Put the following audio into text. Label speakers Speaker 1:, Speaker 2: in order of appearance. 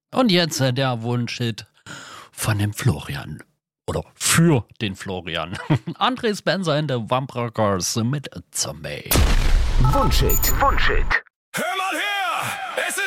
Speaker 1: Und jetzt der Wunschhit von dem Florian. Oder für den Florian. André Spencer in der Vampire mit Zombie.
Speaker 2: Wunschhit.
Speaker 3: Hör mal her! Es ist